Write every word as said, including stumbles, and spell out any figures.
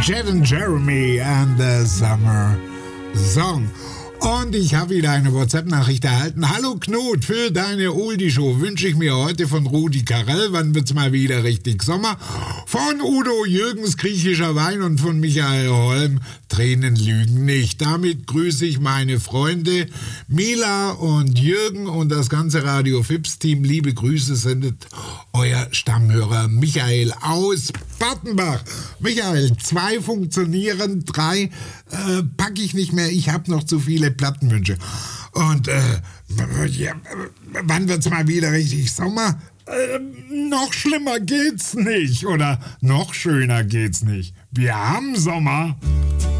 Jed and Jeremy and the Summer Song. Und ich habe wieder eine WhatsApp-Nachricht erhalten. Hallo Knut, für deine Oldie-Show wünsche ich mir heute von Rudi Carell, wann wird's mal wieder richtig Sommer, von Udo Jürgens griechischer Wein und von Michael Holm Tränen lügen nicht. Damit grüße ich meine Freunde Mila und Jürgen und das ganze Radio Fips-Team. Liebe Grüße sendet euer Stammhörer Michael aus Battenbach. Michael, zwei funktionieren, drei äh, packe ich nicht mehr. Ich habe noch zu viele Plattenwünsche. Und äh, ja, wann wird's mal wieder richtig Sommer? Äh, noch schlimmer geht's nicht oder noch schöner geht's nicht. Wir haben Sommer.